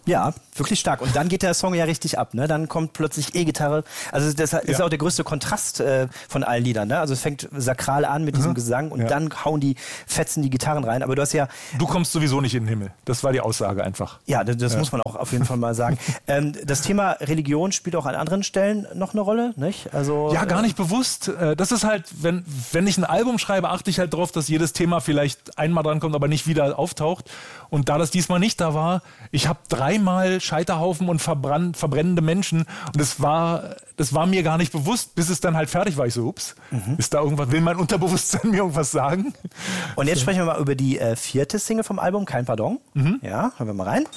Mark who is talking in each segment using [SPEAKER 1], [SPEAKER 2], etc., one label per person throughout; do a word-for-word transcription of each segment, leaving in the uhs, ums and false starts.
[SPEAKER 1] Ja, wirklich stark. Und dann geht der Song ja richtig ab. Ne? Dann kommt plötzlich E-Gitarre. Also das ist ja auch der größte Kontrast äh, von allen Liedern. Ne? Also es fängt sakral an mit mhm. diesem Gesang und ja. dann hauen die, fetzen die Gitarren rein. Aber du hast ja...
[SPEAKER 2] Du kommst sowieso nicht in den Himmel. Das war die Aussage einfach.
[SPEAKER 1] Ja, das, das ja. muss man auch auf jeden Fall mal sagen. ähm, das Thema Religion spielt auch an anderen Stellen noch eine Rolle, nicht? Also,
[SPEAKER 2] ja, gar nicht äh, bewusst. Das ist halt, wenn, wenn ich ein Album schreibe, achte ich halt darauf, dass jedes Thema vielleicht einmal dran kommt, aber nicht wieder auftaucht. Und da das diesmal nicht da war, ich habe dreimal Scheiterhaufen und verbrannt, verbrennende Menschen und das war, das war mir gar nicht bewusst, bis es dann halt fertig war. Ich so, ups, mhm. ist da irgendwas, will mein Unterbewusstsein mir irgendwas sagen?
[SPEAKER 1] Und jetzt so. sprechen wir mal über die äh, vierte Single vom Album, Kein Pardon. Mhm. Ja, hören wir mal rein.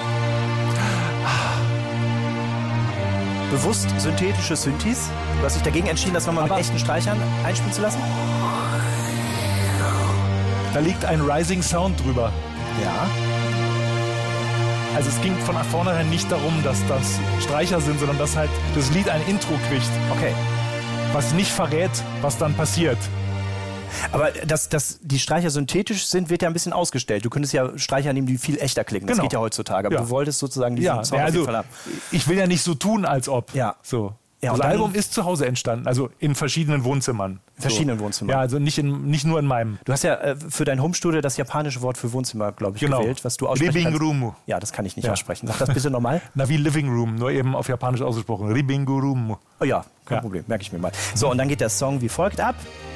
[SPEAKER 1] Bewusst synthetische Synthes. Du hast dich dagegen entschieden, das nochmal mit echten Streichern einspielen zu lassen?
[SPEAKER 2] Da liegt ein Rising Sound drüber.
[SPEAKER 1] Ja.
[SPEAKER 2] Also es ging von vornherein nicht darum, dass das Streicher sind, sondern dass halt das Lied ein Intro kriegt.
[SPEAKER 1] Okay.
[SPEAKER 2] Was nicht verrät, was dann passiert.
[SPEAKER 1] Aber dass, dass die Streicher synthetisch sind, wird ja ein bisschen ausgestellt. Du könntest ja Streicher nehmen, die viel echter klingen. Das genau. geht ja heutzutage. Aber ja. du wolltest sozusagen diesen
[SPEAKER 2] ja.
[SPEAKER 1] Sound
[SPEAKER 2] ja, also,
[SPEAKER 1] auf jeden Fall haben.
[SPEAKER 2] Ich will ja nicht so tun, als ob.
[SPEAKER 1] Ja.
[SPEAKER 2] So.
[SPEAKER 1] Ja,
[SPEAKER 2] das
[SPEAKER 1] dann,
[SPEAKER 2] Album ist zu Hause entstanden, also in verschiedenen Wohnzimmern.
[SPEAKER 1] In verschiedenen
[SPEAKER 2] so.
[SPEAKER 1] Wohnzimmern?
[SPEAKER 2] Ja, also nicht, in, nicht nur in meinem.
[SPEAKER 1] Du hast ja äh, für dein Homestudio das japanische Wort für Wohnzimmer, glaube ich,
[SPEAKER 2] genau.
[SPEAKER 1] gewählt, was du aussprechen
[SPEAKER 2] Living
[SPEAKER 1] kannst.
[SPEAKER 2] Room.
[SPEAKER 1] Ja, das kann ich nicht ja. aussprechen. Sag das bitte nochmal.
[SPEAKER 2] Na, wie Living Room, nur eben auf Japanisch ausgesprochen. Living Room.
[SPEAKER 1] Oh ja, kein ja. Problem, merke ich mir mal. So, und dann geht der Song wie folgt ab.